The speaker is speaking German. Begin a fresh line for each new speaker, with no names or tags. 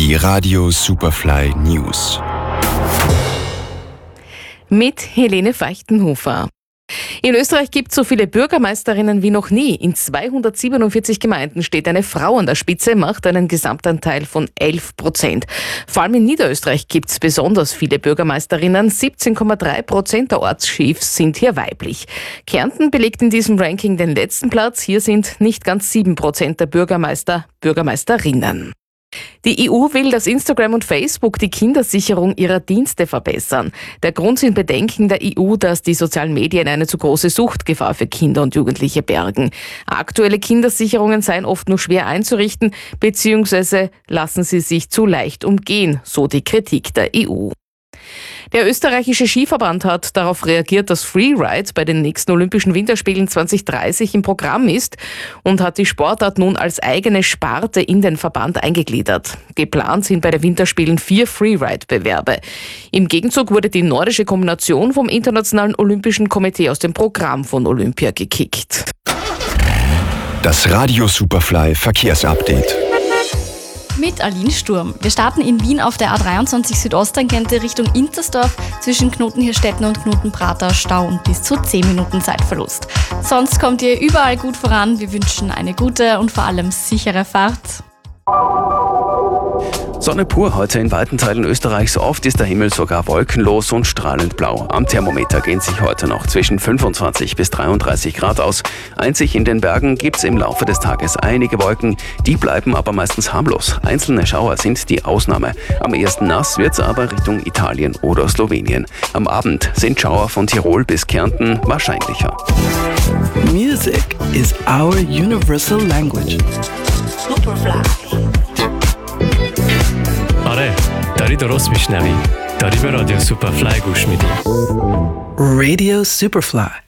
Die Radio Superfly News.
Mit Helene Feichtenhofer. In Österreich gibt es so viele Bürgermeisterinnen wie noch nie. In 247 Gemeinden steht eine Frau an der Spitze, macht einen Gesamtanteil von 11%. Vor allem in Niederösterreich gibt es besonders viele Bürgermeisterinnen. 17,3% der Ortschefs sind hier weiblich. Kärnten belegt in diesem Ranking den letzten Platz. Hier sind nicht ganz 7% der Bürgermeisterinnen. Die EU will, dass Instagram und Facebook die Kindersicherung ihrer Dienste verbessern. Der Grund sind Bedenken der EU, dass die sozialen Medien eine zu große Suchtgefahr für Kinder und Jugendliche bergen. Aktuelle Kindersicherungen seien oft nur schwer einzurichten, beziehungsweise lassen sie sich zu leicht umgehen, so die Kritik der EU. Der österreichische Skiverband hat darauf reagiert, dass Freeride bei den nächsten Olympischen Winterspielen 2030 im Programm ist und hat die Sportart nun als eigene Sparte in den Verband eingegliedert. Geplant sind bei den Winterspielen 4 Freeride-Bewerbe. Im Gegenzug wurde die nordische Kombination vom Internationalen Olympischen Komitee aus dem Programm von Olympia gekickt.
Das Radio Superfly Verkehrsupdate.
Mit Aline Sturm. Wir starten in Wien auf der A23 Südosttangente Richtung Intersdorf zwischen Knotenhirstetten und Knotenprater Stau und bis zu 10 Minuten Zeitverlust. Sonst kommt ihr überall gut voran. Wir wünschen eine gute und vor allem sichere Fahrt.
Sonne pur heute in weiten Teilen Österreichs. Oft ist der Himmel sogar wolkenlos und strahlend blau. Am Thermometer gehen sich heute noch zwischen 25 bis 33 Grad aus. Einzig in den Bergen gibt's im Laufe des Tages einige Wolken. Die bleiben aber meistens harmlos. Einzelne Schauer sind die Ausnahme. Am ehesten nass wird's aber Richtung Italien oder Slowenien. Am Abend sind Schauer von Tirol bis Kärnten wahrscheinlicher.
Music is our universal language.
Superfly.
آره داری درست میشنوی داری به رادیو سوپرفلای گوش میدی
Radio Superfly.